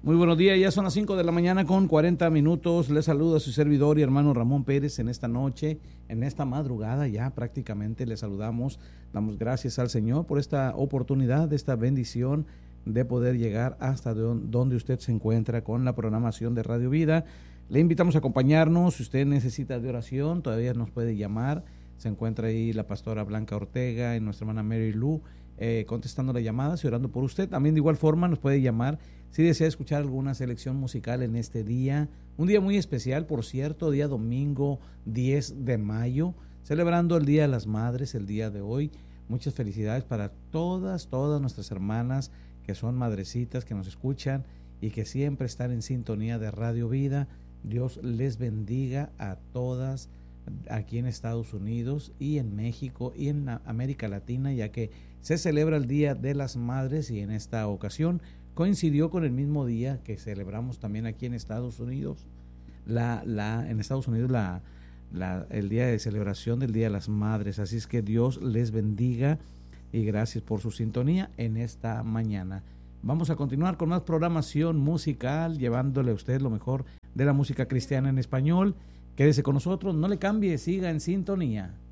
Muy buenos días, ya son las 5 de la mañana con 40 minutos. Les saluda su servidor y hermano Ramón Pérez en esta noche, en esta madrugada ya prácticamente. Les saludamos, damos gracias al Señor por esta oportunidad, esta bendición de poder llegar hasta donde usted se encuentra con la programación de Radio Vida. Le invitamos a acompañarnos, si usted necesita de oración, todavía nos puede llamar. Se encuentra ahí la pastora Blanca Ortega y nuestra hermana Mary Lou contestando las llamadas y orando por usted. También de igual forma nos puede llamar si desea escuchar alguna selección musical en este día. Un día muy especial, por cierto, día domingo 10 de mayo, celebrando el Día de las Madres el día de hoy. Muchas felicidades para todas nuestras hermanas que son madrecitas, que nos escuchan y que siempre están en sintonía de Radio Vida. Dios les bendiga a todas aquí en Estados Unidos y en México y en América Latina, ya que se celebra el Día de las Madres y en esta ocasión coincidió con el mismo día que celebramos también aquí en Estados Unidos, el día de celebración del Día de las Madres. Así es que Dios les bendiga y gracias por su sintonía en esta mañana. Vamos a continuar con más programación musical, llevándole a usted lo mejor de la música cristiana en español. Quédese con nosotros, no le cambie, siga en sintonía.